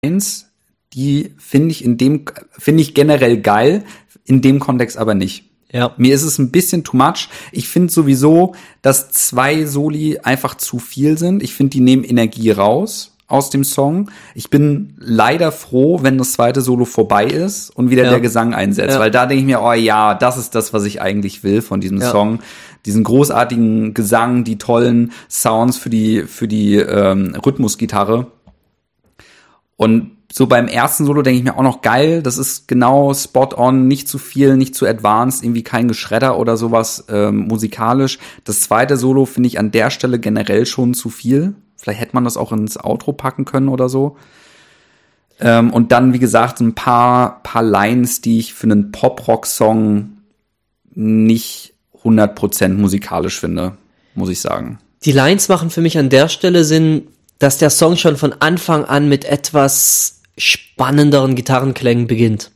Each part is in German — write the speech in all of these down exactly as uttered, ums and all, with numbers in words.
Lines, die finde ich in dem, finde ich generell geil, in dem Kontext aber nicht. Ja. Mir ist es ein bisschen too much. Ich finde sowieso, dass zwei Soli einfach zu viel sind. Ich finde, die nehmen Energie raus aus dem Song. Ich bin leider froh, wenn das zweite Solo vorbei ist und wieder ja. der Gesang einsetzt. Ja. Weil da denke ich mir, oh ja, das ist das, was ich eigentlich will von diesem ja. Song. Diesen großartigen Gesang, die tollen Sounds für die, für die ähm, Rhythmusgitarre. Und so beim ersten Solo denke ich mir auch noch geil, das ist genau spot on, nicht zu viel, nicht zu advanced, irgendwie kein Geschredder oder sowas ähm, musikalisch. Das zweite Solo finde ich an der Stelle generell schon zu viel. Vielleicht hätte man das auch ins Outro packen können oder so. Ähm, und dann, wie gesagt, so ein paar, paar Lines, die ich für einen Pop-Rock-Song nicht hundert Prozent musikalisch finde, muss ich sagen. Die Lines machen für mich an der Stelle Sinn, dass der Song schon von Anfang an mit etwas spannenderen Gitarrenklängen beginnt.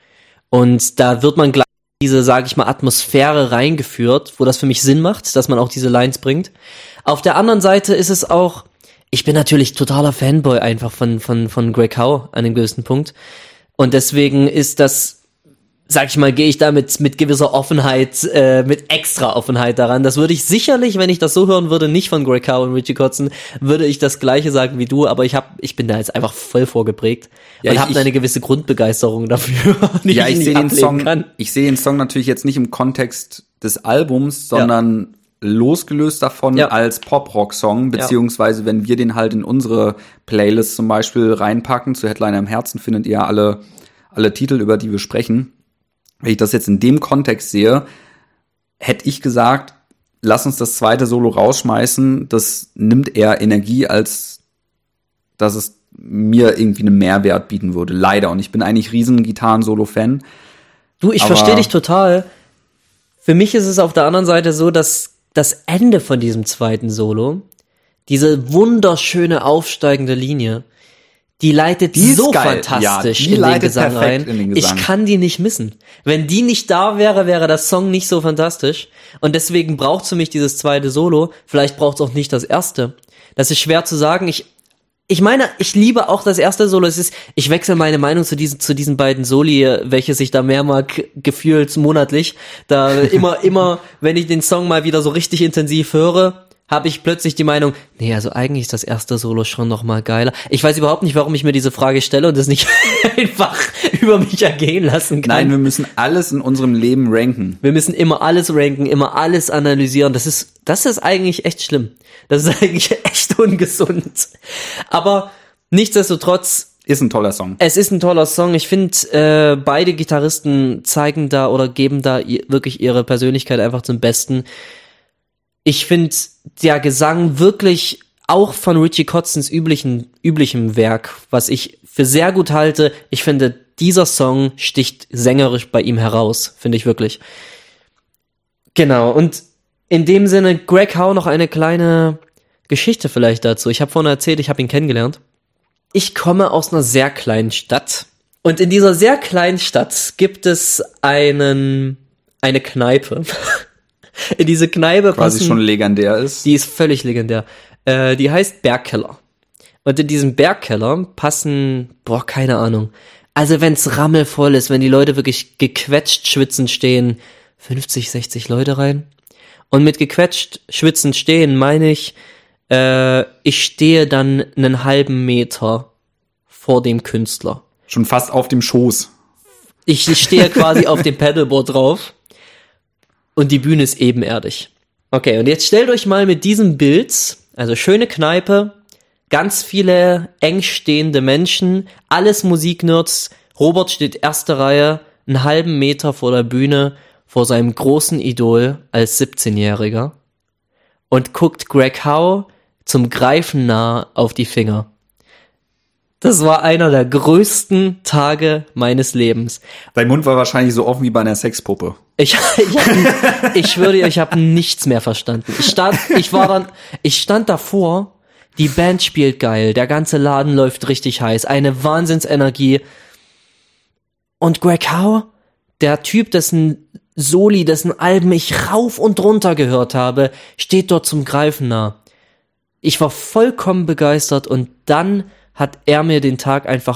Und da wird man gleich diese, sage ich mal, Atmosphäre reingeführt, wo das für mich Sinn macht, dass man auch diese Lines bringt. Auf der anderen Seite ist es auch, ich bin natürlich totaler Fanboy einfach von von von Greg Howe an einem gewissen Punkt. Und deswegen ist das, sag ich mal, gehe ich da mit, mit gewisser Offenheit, äh, mit extra Offenheit daran. Das würde ich sicherlich, wenn ich das so hören würde, nicht von Greg Howe und Richie Kotzen, würde ich das Gleiche sagen wie du, aber ich hab, ich bin da jetzt einfach voll vorgeprägt ja, und habe eine gewisse Grundbegeisterung dafür, die ja, ich, ich nicht sehe den Song, kann. Ich sehe den Song natürlich jetzt nicht im Kontext des Albums, sondern ja. losgelöst davon ja. als Pop-Rock-Song, beziehungsweise ja. wenn wir den halt in unsere Playlist zum Beispiel reinpacken, zu Headliner im Herzen findet ihr alle, alle Titel, über die wir sprechen. Wenn ich das jetzt in dem Kontext sehe, hätte ich gesagt, lass uns das zweite Solo rausschmeißen. Das nimmt eher Energie, als dass es mir irgendwie einen Mehrwert bieten würde. Leider. Und ich bin eigentlich riesen Gitarren-Solo-Fan. Du, ich verstehe dich total. Für mich ist es auf der anderen Seite so, dass das Ende von diesem zweiten Solo, diese wunderschöne aufsteigende Linie, die leitet die so geil. fantastisch ja, die in, den Gesang rein. in den Gesang. Ich kann die nicht missen. Wenn die nicht da wäre, wäre das Song nicht so fantastisch. Und deswegen braucht es für mich dieses zweite Solo. Vielleicht braucht es auch nicht das erste. Das ist schwer zu sagen. Ich, ich meine, ich liebe auch das erste Solo. Es ist, ich wechsle meine Meinung zu diesen, zu diesen beiden Soli, welche sich da mehrmals gefühlt monatlich. Da immer, immer, wenn ich den Song mal wieder so richtig intensiv höre, habe ich plötzlich die Meinung, nee, also eigentlich ist das erste Solo schon noch mal geiler. Ich weiß überhaupt nicht, warum ich mir diese Frage stelle und das nicht einfach über mich ergehen lassen kann. Nein, wir müssen alles in unserem Leben ranken. Wir müssen immer alles ranken, immer alles analysieren. Das ist, das ist eigentlich echt schlimm. Das ist eigentlich echt ungesund. Aber nichtsdestotrotz ist ein toller Song. Es ist ein toller Song. Ich finde, äh, beide Gitarristen zeigen da oder geben da i- wirklich ihre Persönlichkeit einfach zum Besten. Ich finde der Gesang wirklich auch von Richie Kotzens üblichen, üblichem Werk, was ich für sehr gut halte. Ich finde, dieser Song sticht sängerisch bei ihm heraus, finde ich wirklich. Genau, und in dem Sinne, Greg Howe, noch eine kleine Geschichte vielleicht dazu. Ich habe vorhin erzählt, ich habe ihn kennengelernt. Ich komme aus einer sehr kleinen Stadt. Und in dieser sehr kleinen Stadt gibt es einen, eine Kneipe. In diese Kneipe quasi passen, schon legendär ist. Die ist völlig legendär. Äh, die heißt Bergkeller. Und in diesem Bergkeller passen, boah, keine Ahnung. Also wenn's rammelvoll ist, wenn die Leute wirklich gequetscht schwitzend stehen, fünfzig, sechzig Leute rein. Und mit gequetscht schwitzend stehen meine ich, äh, ich stehe dann einen halben Meter vor dem Künstler. Schon fast auf dem Schoß. Ich stehe quasi auf dem Pedalboard drauf. Und die Bühne ist ebenerdig. Okay, und jetzt stellt euch mal mit diesem Bild, also schöne Kneipe, ganz viele eng stehende Menschen, alles Musiknerds. Robert steht erste Reihe, einen halben Meter vor der Bühne, vor seinem großen Idol als siebzehnjähriger und guckt Greg Howe zum Greifen nah auf die Finger. Das war einer der größten Tage meines Lebens. Dein Mund war wahrscheinlich so offen wie bei einer Sexpuppe. Ich, ich, hab, ich schwöre dir, ich habe nichts mehr verstanden. Ich stand, ich war dann, ich stand davor, die Band spielt geil, der ganze Laden läuft richtig heiß, eine Wahnsinnsenergie. Und Greg Howe, der Typ, dessen Soli, dessen Alben ich rauf und runter gehört habe, steht dort zum Greifen nah. Ich war vollkommen begeistert und dann hat er mir den Tag einfach